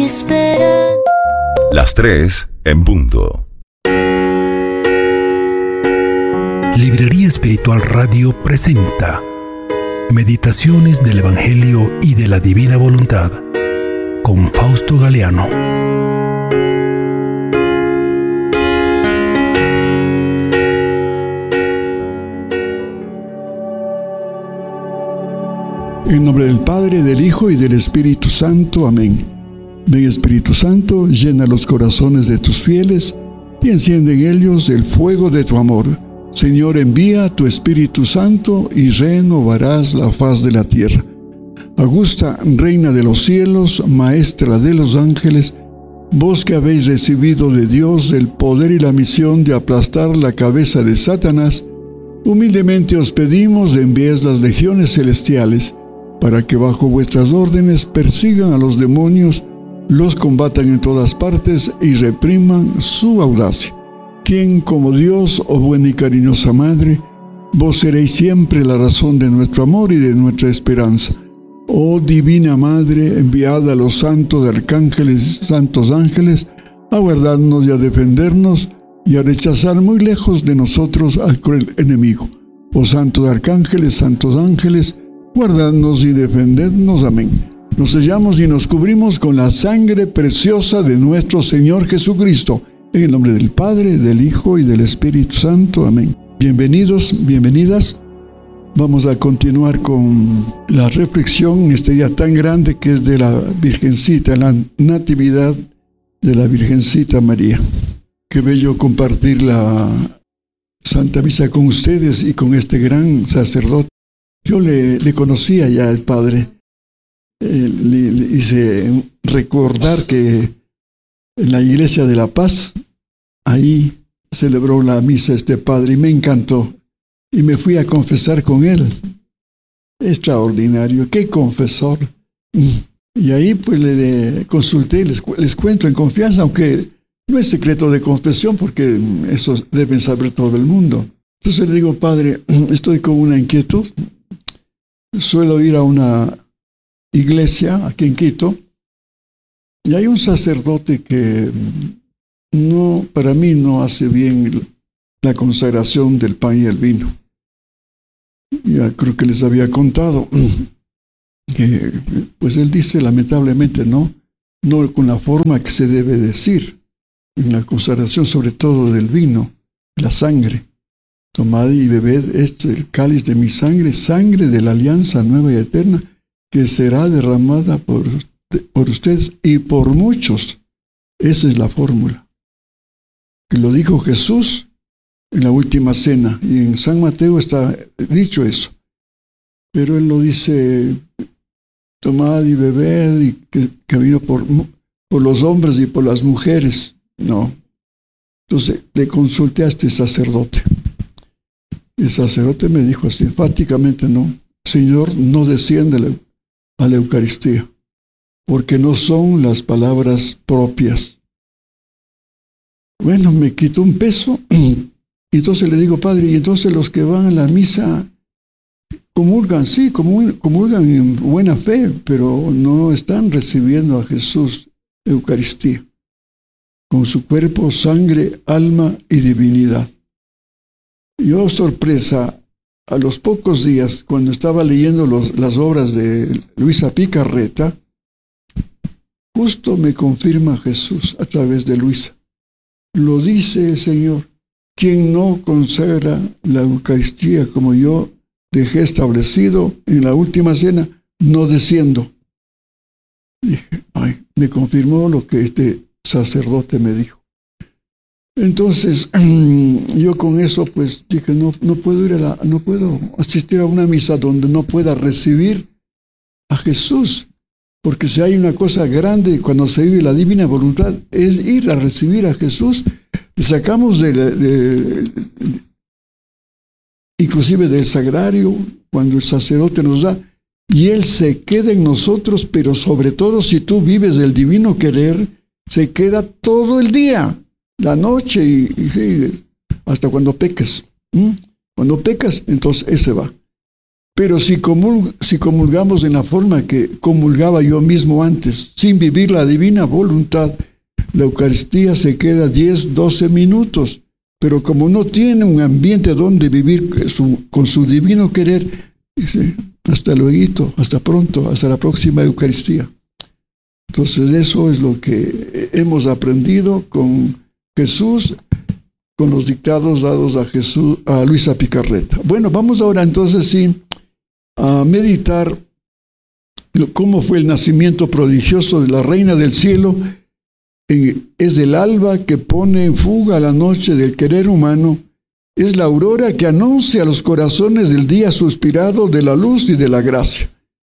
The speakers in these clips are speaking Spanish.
esperanza. Las 3 en punto. Librería Espiritual Radio presenta Meditaciones del Evangelio y de la Divina Voluntad con Fausto Galeano. En nombre del Padre, del Hijo y del Espíritu Santo. Amén. Ven, Espíritu Santo, llena los corazones de tus fieles y enciende en ellos el fuego de tu amor. Señor, envía tu Espíritu Santo y renovarás la faz de la tierra. Augusta, Reina de los cielos, Maestra de los ángeles, vos que habéis recibido de Dios el poder y la misión de aplastar la cabeza de Satanás, humildemente os pedimos enviéis las legiones celestiales, para que bajo vuestras órdenes persigan a los demonios, los combatan en todas partes y repriman su audacia. Quien como Dios, oh buena y cariñosa Madre, vos seréis siempre la razón de nuestro amor y de nuestra esperanza. Oh Divina Madre, enviada a los santos ángeles, a guardarnos y a defendernos y a rechazar muy lejos de nosotros al cruel enemigo. Oh santos ángeles, guardadnos y defendednos. Amén. Nos sellamos y nos cubrimos con la sangre preciosa de nuestro Señor Jesucristo. En el nombre del Padre, del Hijo y del Espíritu Santo. Amén. Bienvenidos, bienvenidas. Vamos a continuar con la reflexión en este día tan grande que es de la Virgencita, la Natividad de la Virgencita María. Qué bello compartir la Santa Misa con ustedes y con este gran sacerdote. Yo le conocía ya al Padre. Le hice recordar que en la Iglesia de la Paz, ahí celebró la misa este Padre y me encantó. Y me fui a confesar con él. Extraordinario, qué confesor. Y ahí pues le consulté, les cuento en confianza, aunque no es secreto de confesión porque eso deben saber todo el mundo. Entonces le digo, Padre, estoy con una inquietud. Suelo ir a una iglesia aquí en Quito y hay un sacerdote que para mí no hace bien la consagración del pan y el vino. Ya creo que les había contado que pues él dice lamentablemente no con la forma que se debe decir en la consagración, sobre todo del vino, la sangre. Tomad y bebed el cáliz de mi sangre, sangre de la alianza nueva y eterna, que será derramada por ustedes y por muchos. Esa es la fórmula. Que lo dijo Jesús en la última cena, y en San Mateo está dicho eso. Pero él lo dice, tomad y bebed, y que vino por los hombres y por las mujeres. No. Entonces le consulté a este sacerdote. El sacerdote me dijo así, enfáticamente no. Señor, no desciende a la Eucaristía, porque no son las palabras propias. Bueno, me quitó un peso. Y entonces le digo, Padre, y entonces los que van a la misa comulgan, sí, comulgan en buena fe, pero no están recibiendo a Jesús Eucaristía, con su cuerpo, sangre, alma y divinidad. Y oh, sorpresa, a los pocos días, cuando estaba leyendo las obras de Luisa Picarreta, justo me confirma Jesús a través de Luisa. Lo dice el Señor. Quien no consagra la Eucaristía como yo dejé establecido en la última cena, no desciendo. Dije, me confirmó lo que este sacerdote me dijo. Entonces, yo con eso pues dije, no puedo asistir a una misa donde no pueda recibir a Jesús. Porque si hay una cosa grande cuando se vive la divina voluntad, es ir a recibir a Jesús. Le sacamos inclusive del sagrario, cuando el sacerdote nos da, y Él se queda en nosotros, pero sobre todo si tú vives del divino querer, se queda todo el día, la noche y hasta cuando peques. Cuando pecas, entonces ese va. Pero si comulgamos en la forma que comulgaba yo mismo antes, sin vivir la divina voluntad, la Eucaristía se queda 10, 12 minutos. Pero como no tiene un ambiente donde vivir con su divino querer, dice, hasta luego, hasta pronto, hasta la próxima Eucaristía. Entonces eso es lo que hemos aprendido con Jesús, con los dictados dados a Luisa Picarreta. Bueno, vamos ahora entonces sí a meditar cómo fue el nacimiento prodigioso de la Reina del Cielo. Es el alba que pone en fuga la noche del querer humano. Es la aurora que anuncia a los corazones del día suspirado de la luz y de la gracia.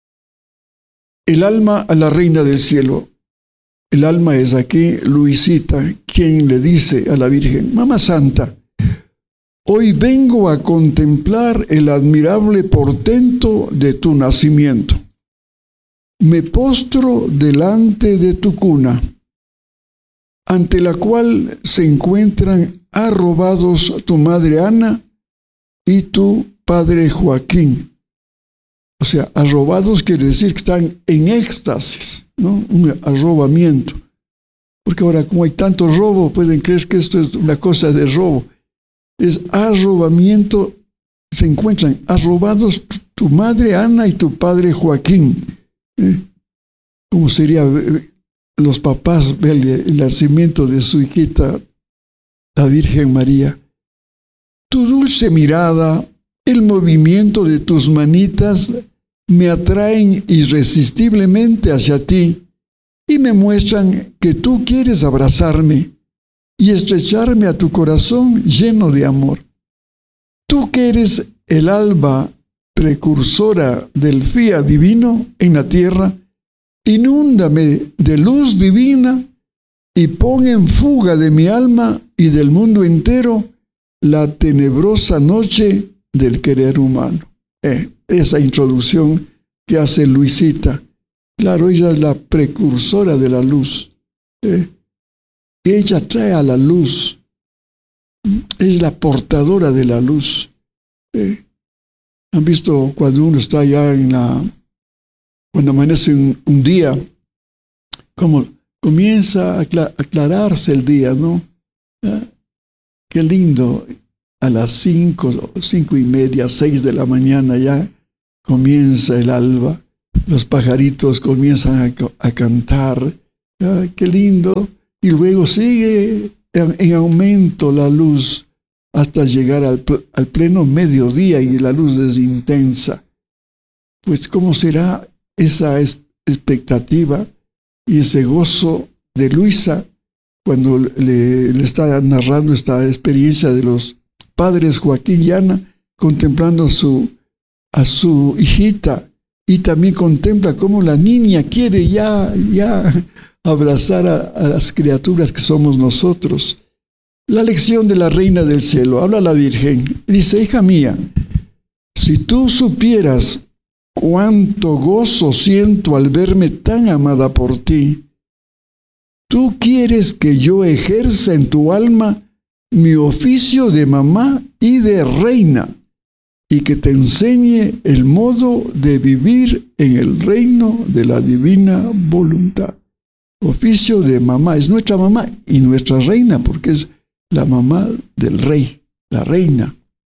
El alma a la Reina del Cielo. El alma es aquí Luisita, quien le dice a la Virgen: Mamá Santa, hoy vengo a contemplar el admirable portento de tu nacimiento. Me postro delante de tu cuna, ante la cual se encuentran arrobados tu madre Ana y tu padre Joaquín. O sea, arrobados quiere decir que están en éxtasis, ¿no? Un arrobamiento. Porque ahora, como hay tanto robo, pueden creer que esto es una cosa de robo. Es arrobamiento, se encuentran arrobados tu madre Ana y tu padre Joaquín. ¿Cómo sería los papás ver el nacimiento de su hijita, la Virgen María? Tu dulce mirada, el movimiento de tus manitas me atraen irresistiblemente hacia ti y me muestran que tú quieres abrazarme y estrecharme a tu corazón lleno de amor. Tú que eres el alba precursora del fiat divino en la tierra, inúndame de luz divina y pon en fuga de mi alma y del mundo entero la tenebrosa noche del querer humano. Esa introducción que hace Luisita. Claro, ella es la precursora de la luz. Ella trae a la luz. Es la portadora de la luz. ¿Han visto cuando uno está ya cuando amanece un día, como comienza a aclararse el día, ¿no? Qué lindo. A las 5:30, 6 de la mañana ya comienza el alba. Los pajaritos comienzan a cantar. Qué lindo. Y luego sigue en aumento la luz hasta llegar al pleno mediodía y la luz es intensa. Pues ¿cómo será esa expectativa y ese gozo de Luisa cuando le está narrando esta experiencia de los padres Joaquín y Ana, contemplando a su hijita, y también contempla cómo la niña quiere ya abrazar a las criaturas que somos nosotros? La lección de la Reina del Cielo. Habla la Virgen. Dice: hija mía, si tú supieras cuánto gozo siento al verme tan amada por ti, tú quieres que yo ejerza en tu alma mi oficio de mamá y de reina, y que te enseñe el modo de vivir en el reino de la divina voluntad. Oficio de mamá, es nuestra mamá y nuestra reina, porque es la mamá del rey, la reina.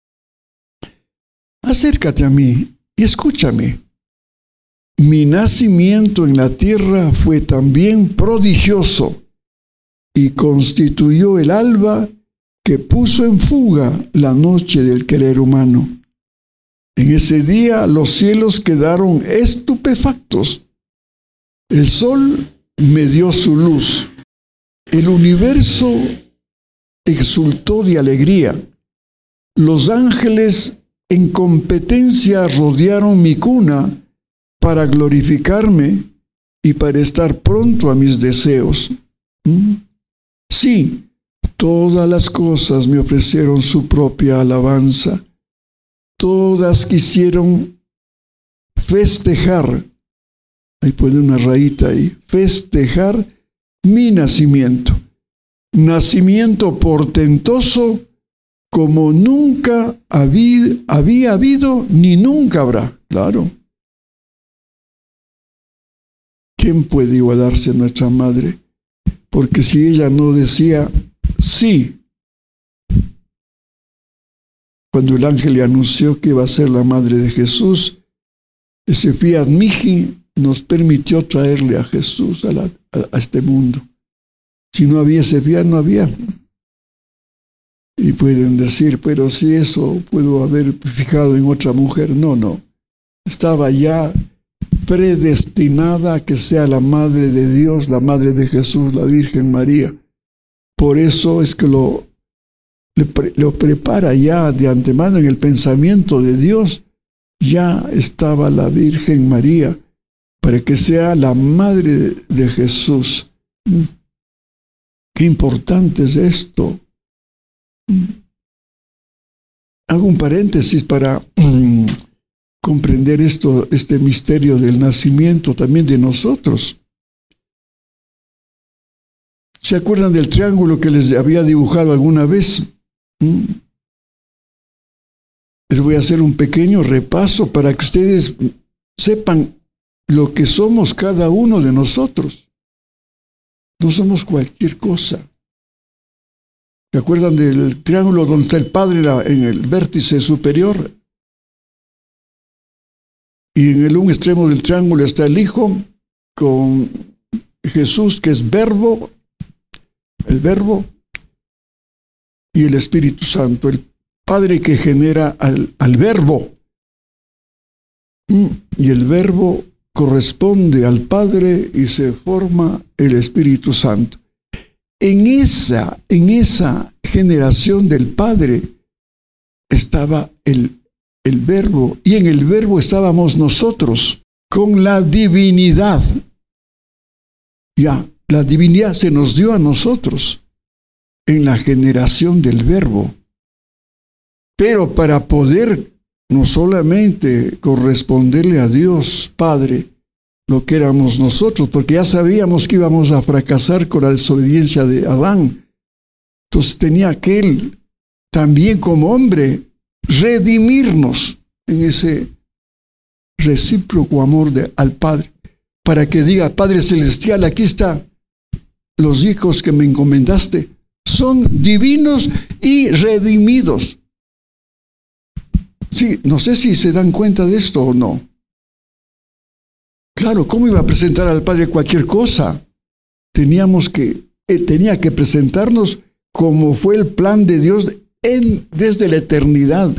Acércate a mí y escúchame. Mi nacimiento en la tierra fue también prodigioso y constituyó el alba que puso en fuga la noche del querer humano. En ese día los cielos quedaron estupefactos. El sol me dio su luz. El universo exultó de alegría. Los ángeles en competencia rodearon mi cuna para glorificarme y para estar pronto a mis deseos. Sí, todas las cosas me ofrecieron su propia alabanza. Todas quisieron festejar, ahí pone una rayita ahí, festejar mi nacimiento. Nacimiento portentoso como nunca había habido ni nunca habrá. Claro. ¿Quién puede igualarse a nuestra madre? Porque si ella no decía sí, cuando el ángel le anunció que iba a ser la madre de Jesús, ese fiat mihi nos permitió traerle a Jesús a este mundo. Si no había ese fiat, no había. Y pueden decir, pero si eso pudo haber fijado en otra mujer. No. Estaba ya predestinada a que sea la madre de Dios, la madre de Jesús, la Virgen María. Por eso es que lo prepara ya de antemano en el pensamiento de Dios. Ya estaba la Virgen María para que sea la madre de Jesús. Qué importante es esto. Hago un paréntesis para comprender este misterio del nacimiento también de nosotros. ¿Se acuerdan del triángulo que les había dibujado alguna vez? Les voy a hacer un pequeño repaso para que ustedes sepan lo que somos cada uno de nosotros. No somos cualquier cosa. ¿Se acuerdan del triángulo donde está el Padre en el vértice superior? Y en un extremo del triángulo está el Hijo con Jesús, que es verbo, el verbo, y el Espíritu Santo, el Padre que genera al verbo. Y el verbo corresponde al Padre y se forma el Espíritu Santo. En esa generación del Padre estaba el verbo, y en el verbo estábamos nosotros con la divinidad. Ya, la divinidad se nos dio a nosotros en la generación del verbo. Pero para poder no solamente corresponderle a Dios Padre lo que éramos nosotros, porque ya sabíamos que íbamos a fracasar con la desobediencia de Adán. Entonces tenía que Él, también como hombre, redimirnos en ese recíproco amor al Padre, para que diga, Padre Celestial, aquí está, los hijos que me encomendaste son divinos y redimidos. Sí, no sé si se dan cuenta de esto o no. Claro, ¿cómo iba a presentar al Padre cualquier cosa? Tenía que presentarnos como fue el plan de Dios desde la eternidad,